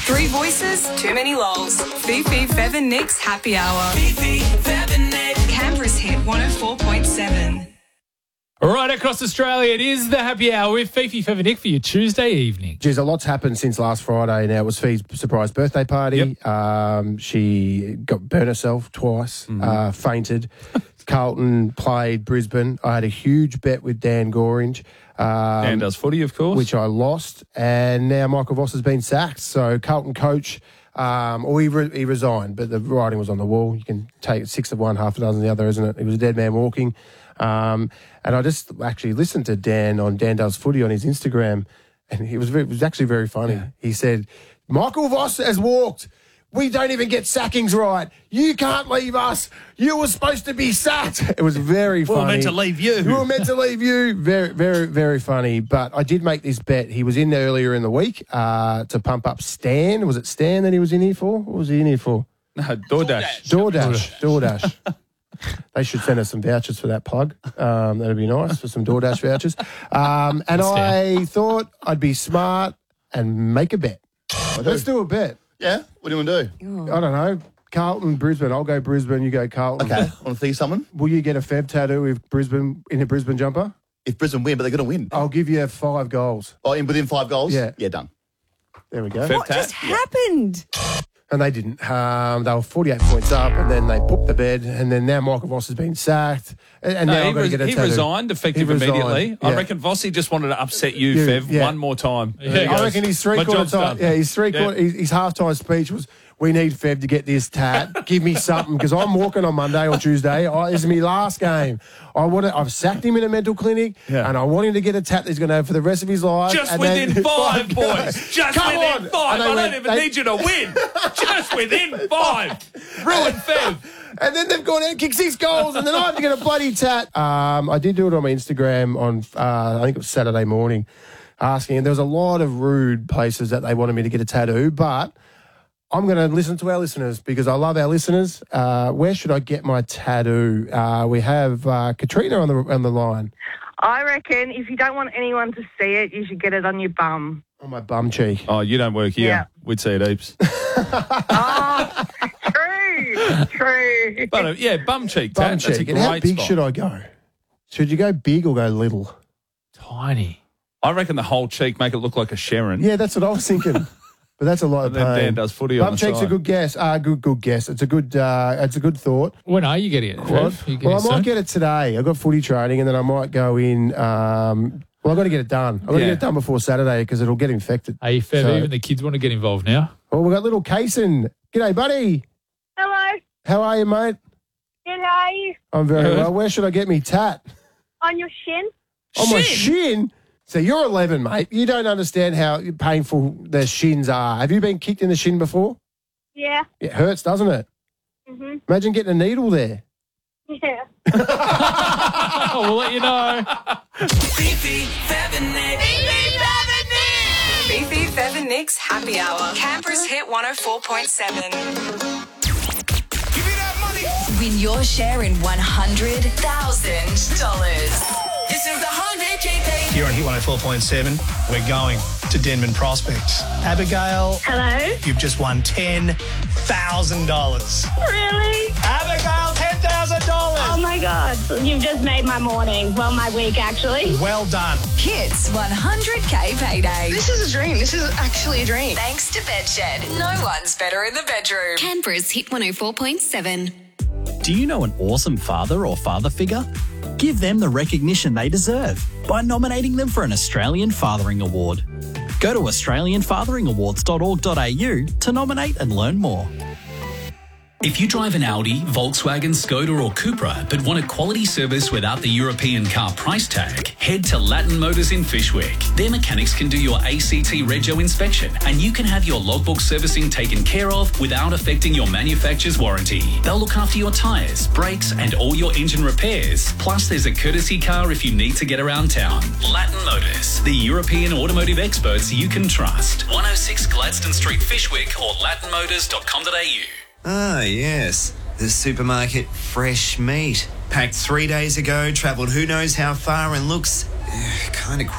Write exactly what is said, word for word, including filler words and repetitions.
Three voices, too many lols. Fifi, Fev and Nick's Happy Hour. Fifi, Fev and Nick. Canberra's Hit one oh four point seven. Right across Australia, it is the Happy Hour with Fifi, Fev and Nick for your Tuesday evening. Geez, a lot's happened since last Friday. Now, it was Fee's surprise birthday party. Yep. Um, she got burnt herself twice, mm-hmm. uh, fainted. Carlton played Brisbane. I had a huge bet with Dan Gorringe. Um, Dan does footy, of course. Which I lost. And now Michael Voss has been sacked. So Carlton coach, um, or he, re- he resigned, but the writing was on the wall. You can take six of one, half a dozen of the other, isn't it? He was a dead man walking. Um, and I just actually listened to Dan on Dan Does Footy on his Instagram, and he was very, it was actually very funny. Yeah. He said, Michael Voss has walked. We don't even get sackings right. You can't leave us. You were supposed to be sacked. It was very funny. We were meant to leave you. We were meant to leave you. Very, very, very funny. But I did make this bet. He was in there earlier in the week uh, to pump up Stan. Was it Stan that he was in here for? What was he in here for? No, DoorDash. DoorDash. DoorDash. They should send us some vouchers for that plug. Um, that'd be nice, for some DoorDash vouchers. Um, and I thought I'd be smart and make a bet. Let's do a bet. Yeah? What do you want to do? I don't know. Carlton, Brisbane. I'll go Brisbane, you go Carlton. Okay. Want to think of someone? Will you get a Fev tattoo with Brisbane in a Brisbane jumper? If Brisbane win, but they're going to win. I'll give you five goals. Oh, in within five goals? Yeah. Yeah, done. There we go. Fev What tat? just happened? And they didn't. Um, they were forty-eight points up, and then they pooped the bed, and then now Michael Voss has been sacked. And, and No, now he, I've got to res- get a he tattoo. resigned effective He resigned, immediately. I yeah. reckon Vossi just wanted to upset you, Yeah, Fev, yeah. one more time. Yeah, he I goes, reckon his three "My quarter job's time. done." Yeah, his three Yeah. quarter. His, his halftime speech was, "We need Fev to get this tat. Give me something because I'm walking on Monday or Tuesday. I, this is my last game. I want to. I've sacked him in a mental clinic, Yeah. and I want him to get a tat that he's going to have for the rest of his life. Just and within then- five, goals. boys. Just Come within on. five. And I they don't went- even they- need you to win. Just within five. Ruined Fev. And then they've gone out and kicked six goals, and then I have to get a bloody tat. Um, I did do it on my Instagram on, uh, I think it was Saturday morning, asking, and there was a lot of rude places that they wanted me to get a tattoo, but I'm going to listen to our listeners because I love our listeners. Uh, where should I get my tattoo? Uh, we have uh, Katrina on the on the line. I reckon if you don't want anyone to see it, you should get it on your bum. On my bum cheek. Oh, you don't work here. Yeah. We'd see it heaps. Oh, true, true. But uh, yeah, bum cheek. Bum Tat. That's a cheek. great And how big spot. should I go? Should you go big or go little? Tiny. I reckon the whole cheek make it look like a Sharon. Yeah, that's what I was thinking. But that's a lot And of then pain. Dan does footy on Bum the cheek's a side. good guess. Uh, good, good guess. It's a good, uh, it's a good thought. When are you getting it, What? Fev? You getting Well, I it might soon? get it today. I've got footy training, and then I might go in. Um, well, I've got to get it done. I've got to Yeah. get it done before Saturday because it'll get infected. Hey, Fev, So- even the kids want to get involved now. Well, we've got little Kaysen. G'day, buddy. Hello, How are you, mate? good, how are you? I'm very Good. well. Where should I get me tat? On your shin? On my shin. So you're eleven, mate. You don't understand how painful the shins are. Have you been kicked in the shin before? Yeah. It hurts, doesn't it? Mhm. Imagine getting a needle there. Yeah. Oh, we'll let you know. Fifi, Fev and Nick. Fifi, Fev and Nick. Fifi, Fev and Nick's Happy Hour. Canberra's Hit one oh four point seven. Win your share in one hundred thousand dollars. This is the one hundred K thing. Here on Hit one oh four point seven, we're going to Denman Prospect. Abigail, Hello? you've just won ten thousand dollars. Really? Abigail, ten thousand dollars. Oh my God. You've just made my morning. Well, my week, actually. Well done. Hits one hundred K payday. This is a dream. This is actually a dream. Thanks to Bedshed. No one's better in the bedroom. Canberra's Hit one oh four point seven. Do you know an awesome father or father figure? Give them the recognition they deserve by nominating them for an Australian Fathering Award. Go to australian fathering awards dot org dot a u to nominate and learn more. If you drive an Audi, Volkswagen, Skoda or Cupra but want a quality service without the European car price tag, head to Latin Motors in Fishwick. Their mechanics can do your A C T Rego inspection and you can have your logbook servicing taken care of without affecting your manufacturer's warranty. They'll look after your tyres, brakes and all your engine repairs. Plus there's a courtesy car if you need to get around town. Latin Motors, the European automotive experts you can trust. one oh six Gladstone Street, Fishwick or latin motors dot com dot a u. Ah, yes. The supermarket fresh meat. Packed three days ago, travelled who knows how far and looks uh, kind of